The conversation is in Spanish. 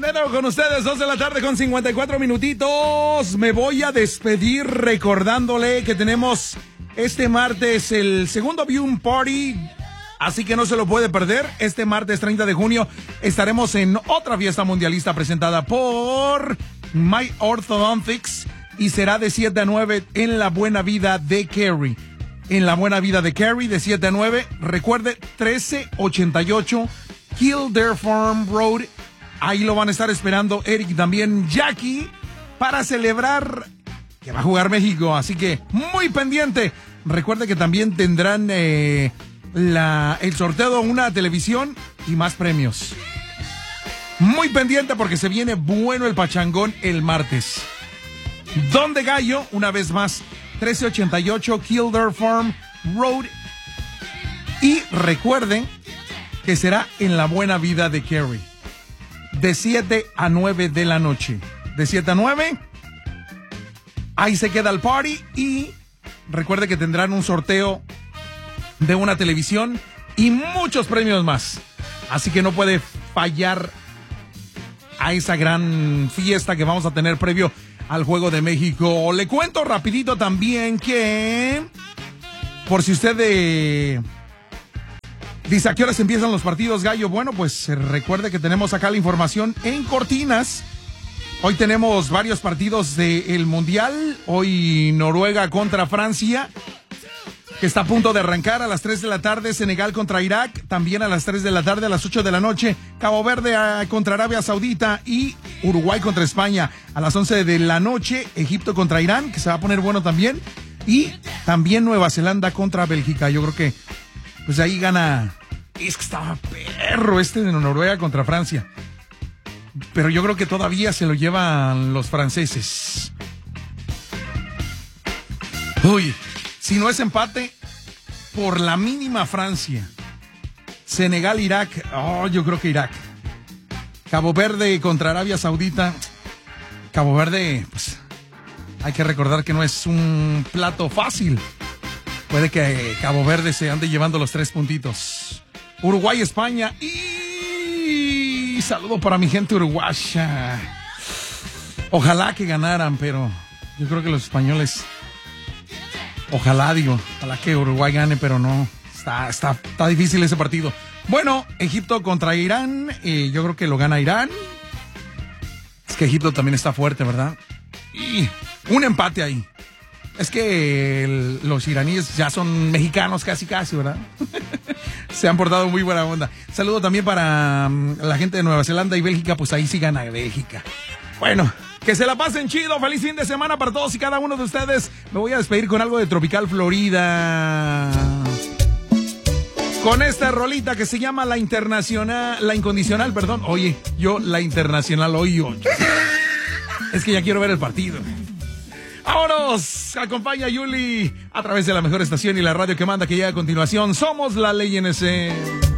nuevo con ustedes, 2 de la tarde con 54 minutitos. Me voy a despedir recordándole que tenemos este martes el segundo Viewing Party, así que no se lo puede perder. Este martes 30 de junio estaremos en otra fiesta mundialista presentada por My Orthodontics y será de 7 a 9 en la Buena Vida de Cary. En la Buena Vida de Cary, de 7 a 9. Recuerde, 1388 Kildare Farm Road. Ahí lo van a estar esperando Eric y también Jackie para celebrar que va a jugar México. Así que muy pendiente. Recuerde que también tendrán el sorteo de una televisión y más premios. Muy pendiente porque se viene bueno el pachangón el martes. Don de Gallo, una vez más, 1388 Kildare Farm Road. Y recuerden que será en la Buena Vida de Cary. De 7 a 9 de la noche. De 7 a 9. Ahí se queda el party. Y recuerde que tendrán un sorteo de una televisión y muchos premios más. Así que no puede fallar a esa gran fiesta que vamos a tener previo al Juego de México. Le cuento rapidito también que, por si usted dice a qué horas empiezan los partidos, Gallo, bueno, pues recuerde que tenemos acá la información en cortinas. Hoy tenemos varios partidos del Mundial. Hoy Noruega contra Francia, que está a punto de arrancar a las 3 de la tarde. Senegal contra Irak, también a las 3 de la tarde. A las 8 de la noche, Cabo Verde contra Arabia Saudita y Uruguay contra España. A las 11 de la noche, Egipto contra Irán, que se va a poner bueno también. Y también Nueva Zelanda contra Bélgica. Yo creo que pues ahí gana. Es que estaba perro de Noruega contra Francia. Pero yo creo que todavía se lo llevan los franceses. Uy, si no es empate, por la mínima Francia. Senegal, Irak. Oh, yo creo que Irak. Cabo Verde contra Arabia Saudita. Cabo Verde, pues, hay que recordar que no es un plato fácil. Puede que Cabo Verde se ande llevando los 3 puntitos. Uruguay, España y saludo para mi gente uruguaya. Ojalá que ganaran, pero yo creo que los españoles, ojalá que Uruguay gane, pero no, está difícil ese partido. Bueno, Egipto contra Irán, yo creo que lo gana Irán. Es que Egipto también está fuerte, ¿verdad? Y un empate ahí. Es que los iraníes ya son mexicanos casi, ¿verdad? Se han portado muy buena onda. Saludo también para la gente de Nueva Zelanda y Bélgica, pues ahí sí gana Bélgica. Bueno, que se la pasen chido, feliz fin de semana para todos y cada uno de ustedes. Me voy a despedir con algo de Tropical Florida. Con esta rolita que se llama La Incondicional, perdón. Oye, La Internacional, oye. Es que ya quiero ver el partido. ¡Vámonos! Acompaña a Yuli a través de la mejor estación y la radio que manda, que llega a continuación. Somos la Ley NC.